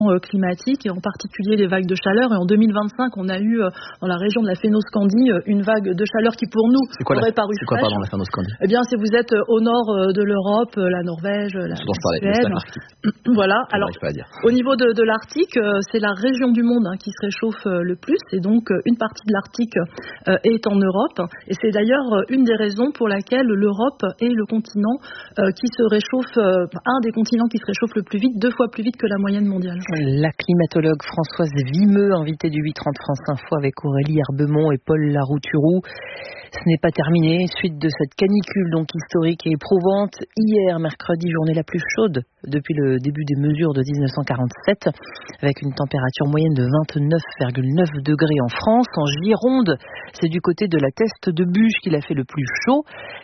climatiques et en particulier les vagues de chaleur. Et en 2025, on a eu dans la région de la Fennoscandie une vague de chaleur qui pour nous aurait paru fraîche. C'est quoi la Fennoscandie ? Eh bien, si vous êtes au nord de l'Europe, la Norvège, la Suède. Voilà. Alors, au niveau de l'Arctique, c'est la région du monde qui se réchauffe le plus. Et donc, une partie de l'Arctique est en Europe. Et c'est d'ailleurs une des raisons pour laquelle l'Europe est le continent qui se réchauffe, un des continents qui se réchauffe le plus vite, 2 fois plus vite que la moyenne mondiale. La climatologue Françoise Vimeux, invitée du 8h30 France Info avec Aurélie Herbemont et Paul Larouturou. Ce n'est pas terminé. Suite de cette canicule donc historique et éprouvante. Hier, mercredi, journée la plus chaude depuis le début des mesures de 1947, avec une température moyenne de 29,9 degrés en France. En Gironde, c'est du côté de la Teste de Buch qu'il a fait le plus chaud,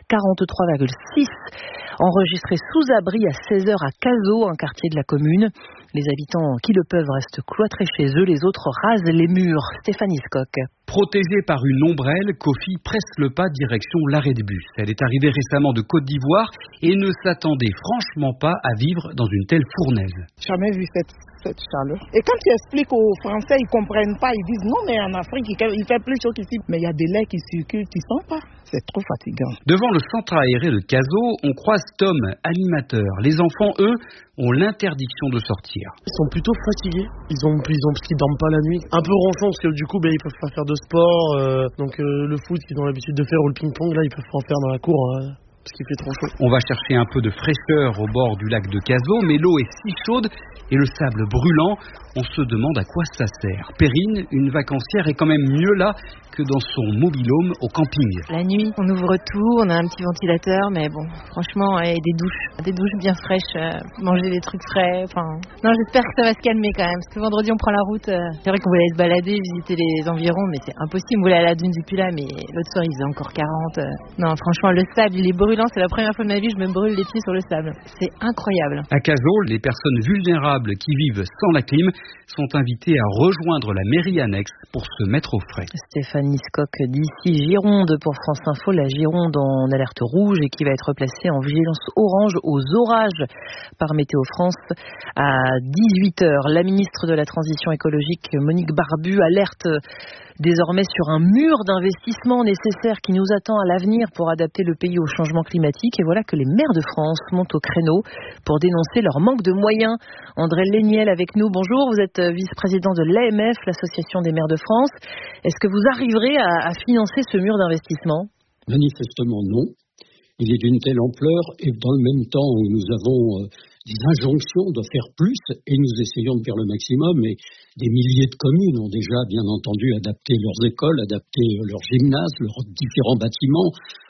43,6, enregistré sous abri à 16h à Cazaux, un quartier de la commune. Les habitants qui le peuvent restent cloîtrés chez eux, les autres rasent les murs. Stéphanie Scock. Protégée par une ombrelle, Kofi presse le pas direction l'arrêt de bus. Elle est arrivée récemment de Côte d'Ivoire et ne s'attendait franchement pas à vivre dans une telle fournaise. Jamais vu cette chaleur. Et quand tu expliques aux Français, ils comprennent pas. Ils disent non, mais en Afrique, il fait plus chaud qu'ici. Mais il y a des laits qui circulent, tu sens pas. C'est trop fatigant. Devant le centre aéré de Cazaux, on croise Tom, animateur. Les enfants, eux, ont l'interdiction de sortir. Ils sont plutôt fatigués. Ils ont parce qu'ils dorment pas la nuit. Un peu ronchons parce que du coup, ils peuvent pas faire de sport. Donc le foot qu'ils ont l'habitude de faire ou le ping-pong, là, ils peuvent pas en faire dans la cour. Parce qu'il fait trop chaud. On va chercher un peu de fraîcheur au bord du lac de Cazaux, mais l'eau est si chaude et le sable brûlant, on se demande à quoi ça sert. Perrine, une vacancière, est quand même mieux là que dans son mobil-home au camping. La nuit, on ouvre tout, on a un petit ventilateur, mais bon, franchement, et des douches bien fraîches, manger des trucs frais, Non, j'espère que ça va se calmer quand même, parce que vendredi, on prend la route. C'est vrai qu'on voulait aller se balader, visiter les environs, mais c'est impossible. On voulait aller à la dune du Pilat, mais l'autre soir, il faisait encore 40. Non, franchement, le sable, il est brûlant. C'est la première fois de ma vie que je me brûle les pieds sur le sable. C'est incroyable. À Cazaux, les personnes vulnérables qui vivent sans la clim sont invitées à rejoindre la mairie annexe pour se mettre au frais. Stéphanie Scock d'ici Gironde pour France Info. La Gironde en alerte rouge et qui va être placée en vigilance orange aux orages par Météo France à 18h. La ministre de la Transition écologique, Monique Barbu, alerte désormais sur un mur d'investissement nécessaire qui nous attend à l'avenir pour adapter le pays au changement climatique. Et voilà que les maires de France montent au créneau pour dénoncer leur manque de moyens. André Léniel avec nous. Bonjour, vous êtes vice-président de l'AMF, l'Association des maires de France. Est-ce que vous arriverez à financer ce mur d'investissement ? Manifestement non. Il est d'une telle ampleur et dans le même temps où nous avons des injonctions de faire plus et nous essayons de faire le maximum, et des milliers de communes ont déjà bien entendu adapté leurs écoles, adapté leurs gymnases, leurs différents bâtiments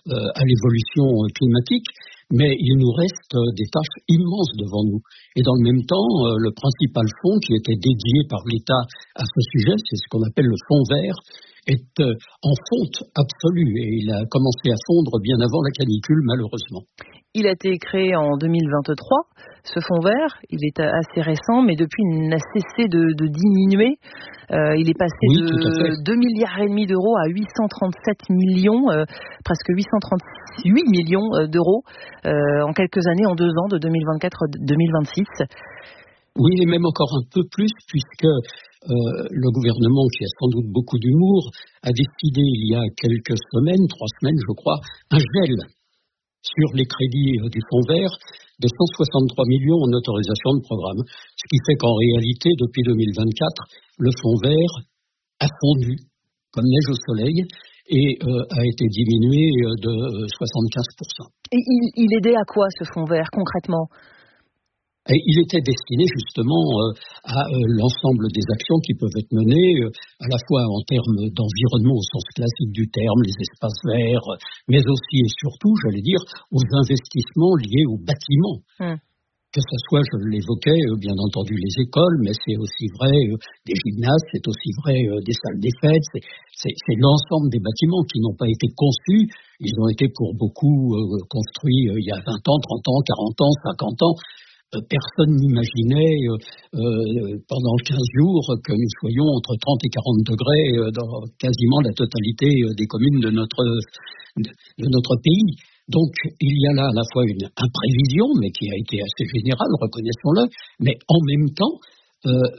à l'évolution climatique, mais il nous reste des tâches immenses devant nous. Et dans le même temps, le principal fonds qui était dédié par l'État à ce sujet, c'est ce qu'on appelle le fonds vert, est en fonte absolue et il a commencé à fondre bien avant la canicule, malheureusement. Il a été créé en 2023, ce fonds vert. Il est assez récent, mais depuis, il n'a cessé de diminuer. Il est passé de 2,5 milliards d'euros à 837 millions, presque 838 millions d'euros en quelques années, en 2 ans, de 2024 à 2026. Oui, et même encore un peu plus, puisque le gouvernement, qui a sans doute beaucoup d'humour, a décidé il y a quelques semaines, 3 semaines je crois, un gel sur les crédits du fonds vert de 163 millions en autorisation de programme. Ce qui fait qu'en réalité, depuis 2024, le fonds vert a fondu comme neige au soleil et a été diminué de 75%. Et il aidait à quoi ce fonds vert concrètement ? Et il était destiné justement à l'ensemble des actions qui peuvent être menées, à la fois en termes d'environnement au sens classique du terme, les espaces verts, mais aussi et surtout, j'allais dire, aux investissements liés aux bâtiments. Que ce soit, je l'évoquais, bien entendu les écoles, mais c'est aussi vrai des gymnases, c'est aussi vrai des salles des fêtes, c'est l'ensemble des bâtiments qui n'ont pas été conçus. Ils ont été pour beaucoup construits il y a 20 ans, 30 ans, 40 ans, 50 ans. Personne n'imaginait pendant 15 jours que nous soyons entre 30 et 40 degrés dans quasiment la totalité des communes de notre pays. Donc il y a là à la fois une imprévision, mais qui a été assez générale, reconnaissons-le, mais en même temps